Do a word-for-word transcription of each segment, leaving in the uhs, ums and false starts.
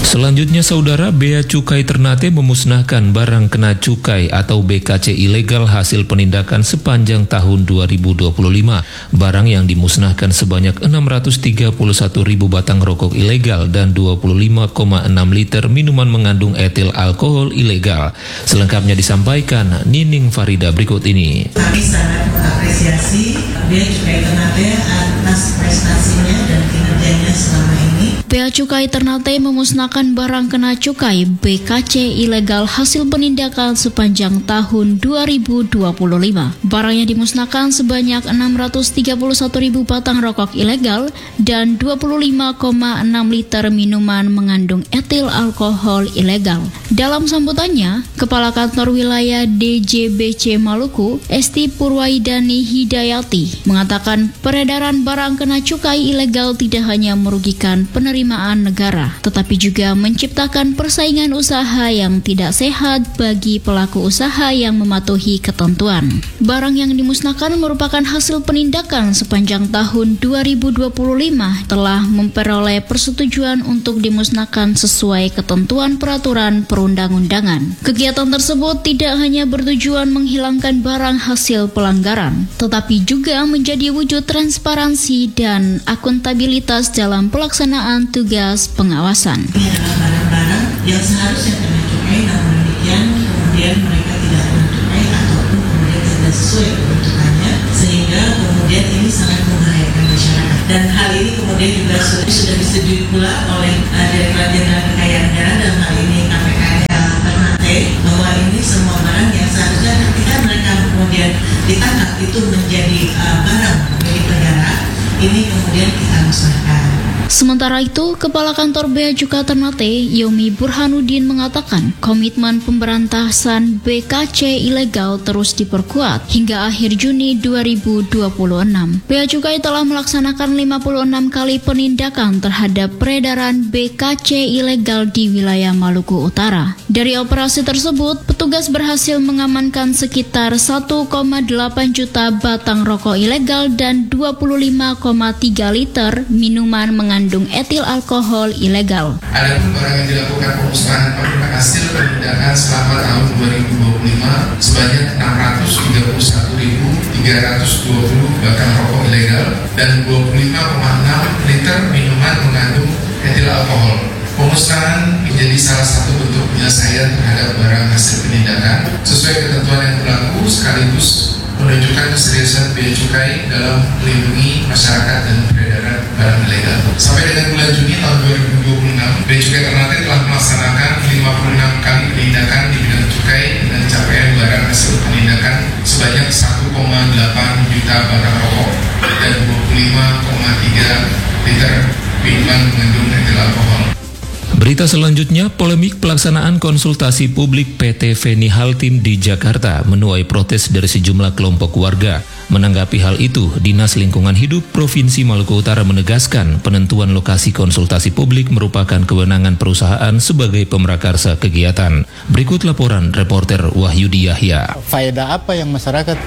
Selanjutnya, saudara, Bea Cukai Ternate memusnahkan barang kena cukai atau B K C ilegal hasil penindakan sepanjang tahun dua ribu dua puluh lima. Barang yang dimusnahkan sebanyak enam ratus tiga puluh satu ribu batang rokok ilegal dan dua puluh lima koma enam liter minuman mengandung etil alkohol ilegal. Selengkapnya disampaikan Nining Farida berikut ini. Kami sangat mengapresiasi Bea Cukai Ternate atas prestasinya dan kinerjanya selama ini. Bea Cukai Ternate memusnahkan barang kena cukai B K C ilegal hasil penindakan sepanjang tahun dua ribu dua puluh lima. Barang yang dimusnahkan sebanyak enam ratus tiga puluh satu ribu batang rokok ilegal dan dua puluh lima koma enam liter minuman mengandung etil alkohol ilegal. Dalam sambutannya, Kepala Kantor Wilayah D J B C Maluku, Esti Purwaidani Hidayati, mengatakan peredaran barang kena cukai ilegal tidak hanya merugikan penerimaan negara, tetapi juga menciptakan persaingan usaha yang tidak sehat bagi pelaku usaha yang mematuhi ketentuan. Barang yang dimusnahkan merupakan hasil penindakan sepanjang tahun dua ribu dua puluh lima telah memperoleh persetujuan untuk dimusnahkan sesuai ketentuan peraturan perundang-undangan. Kegiatan tersebut tidak hanya bertujuan menghilangkan barang hasil pelanggaran, tetapi juga menjadi wujud transparansi dan akuntabilitas dalam pelaksanaan tugas pengawasan. Ini adalah barang-barang yang seharusnya kena cukai, namun demikian kemudian mereka tidak kena cukai ataupun kemudian tidak sesuai peruntukannya, sehingga kemudian ini sangat membahayakan masyarakat. Dan hal ini kemudian juga sudah, sudah disetujui pula oleh uh, Direktorat Jenderal Kekayaan Negara dan hal ini K P K Ternate, bahwa ini semua barang yang seharusnya ketika mereka kemudian ditangkap itu menjadi uh, barang milik negara, ini kemudian kita musnahkan. Sementara itu, Kepala Kantor Bea Cukai Ternate, Yomi Burhanuddin, mengatakan komitmen pemberantasan B K C ilegal terus diperkuat hingga akhir Juni dua ribu dua puluh enam. Bea Cukai telah melaksanakan lima puluh enam kali penindakan terhadap peredaran B K C ilegal di wilayah Maluku Utara. Dari operasi tersebut, petugas berhasil mengamankan sekitar satu koma delapan juta batang rokok ilegal dan dua puluh lima koma tiga liter minuman mengandung mengandung etil alkohol ilegal. Adapun barang yang dilakukan pemusnahan merupakan hasil penindakan selama tahun dua ribu dua puluh lima sebanyak enam ratus tiga puluh satu ribu tiga ratus dua puluh batang rokok ilegal dan dua puluh lima koma enam liter minuman mengandung etil alkohol. Pemusnahan menjadi salah satu bentuk penyelesaian terhadap barang hasil penindakan sesuai ketentuan yang berlaku, sekaligus menunjukkan keseriusan Bea Cukai dalam melindungi masyarakat dan peredaran barang ilegal. Sampai dengan bulan Juni tahun dua ribu dua puluh enam, Bea Cukai Ternate telah melaksanakan lima puluh enam kali penindakan di bidang cukai dengan capaian barang hasil penindakan sebanyak satu koma delapan juta batang rokok dan dua puluh lima koma tiga liter minuman mengandung etil alkohol. Berita selanjutnya, polemik pelaksanaan konsultasi publik P T Veni Haltim di Jakarta menuai protes dari sejumlah kelompok warga. Menanggapi hal itu, Dinas Lingkungan Hidup Provinsi Maluku Utara menegaskan penentuan lokasi konsultasi publik merupakan kewenangan perusahaan sebagai pemrakarsa kegiatan. Berikut laporan reporter Wahyudi Yahya. Faedah apa yang masyarakat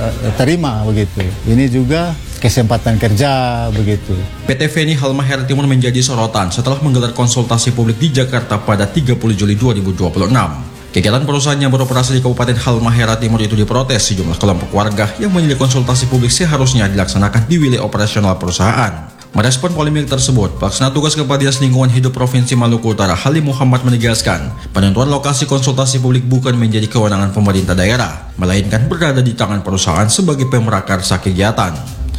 terima begitu? Ini juga kesempatan kerja begitu. P T Veni Halmahera Timur menjadi sorotan setelah menggelar konsultasi publik di Jakarta pada tiga puluh Juli dua ribu dua puluh enam. Kegiatan perusahaan yang beroperasi di Kabupaten Halmahera Timur itu diprotes sejumlah kelompok warga yang menilai konsultasi publik seharusnya dilaksanakan di wilayah operasional perusahaan. Merespon polemik tersebut, Pelaksana Tugas Kepala Dinas Lingkungan Hidup Provinsi Maluku Utara Halim Muhammad menegaskan penentuan lokasi konsultasi publik bukan menjadi kewenangan pemerintah daerah, melainkan berada di tangan perusahaan sebagai pemrakarsa kegiatan.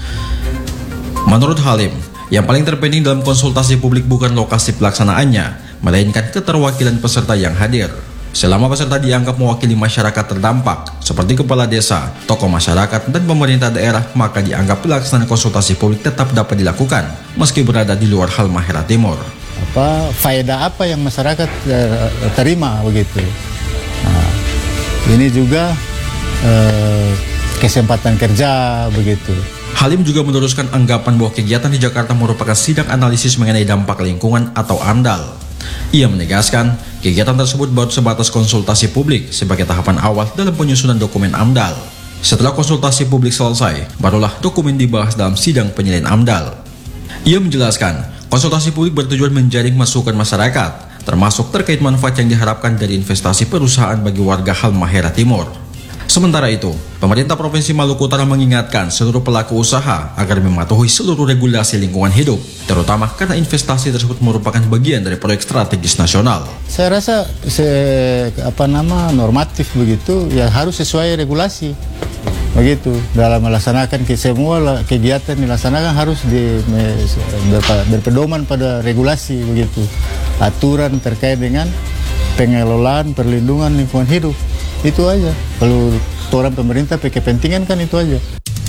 Menurut Halim, yang paling terpenting dalam konsultasi publik bukan lokasi pelaksanaannya, melainkan keterwakilan peserta yang hadir. Selama peserta dianggap mewakili masyarakat terdampak, seperti kepala desa, tokoh masyarakat, dan pemerintah daerah, maka dianggap pelaksanaan konsultasi publik tetap dapat dilakukan, meski berada di luar Halmahera Timur. Apa faedah apa yang masyarakat terima begitu? Nah, ini juga eh, kesempatan kerja begitu. Halim juga meneruskan anggapan bahwa kegiatan di Jakarta merupakan sidang analisis mengenai dampak lingkungan atau AMDAL. Ia menegaskan, kegiatan tersebut baru sebatas konsultasi publik sebagai tahapan awal dalam penyusunan dokumen AMDAL. Setelah konsultasi publik selesai, barulah dokumen dibahas dalam sidang penilaian AMDAL. Ia menjelaskan, konsultasi publik bertujuan menjaring masukan masyarakat termasuk terkait manfaat yang diharapkan dari investasi perusahaan bagi warga Halmahera Timur. Sementara itu, pemerintah Provinsi Maluku Utara mengingatkan seluruh pelaku usaha agar mematuhi seluruh regulasi lingkungan hidup, terutama karena investasi tersebut merupakan bagian dari proyek strategis nasional. Saya rasa se, apa nama normatif begitu ya harus sesuai regulasi. Begitu dalam melaksanakan ke semua kegiatan dilaksanakan harus di, ber, berpedoman pada regulasi begitu. Aturan terkait dengan pengelolaan perlindungan lingkungan hidup. Itu aja. Kalau orang pemerintah pakai kepentingan kan itu aja.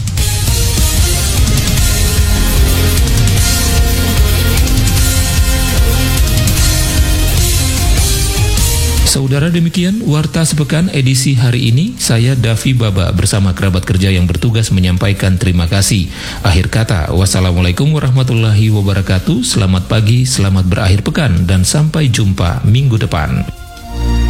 Saudara, demikian Warta Sepekan edisi hari ini. Saya Davi Baba bersama kerabat kerja yang bertugas menyampaikan terima kasih. Akhir kata, wassalamualaikum warahmatullahi wabarakatuh. Selamat pagi, selamat berakhir pekan, dan sampai jumpa minggu depan.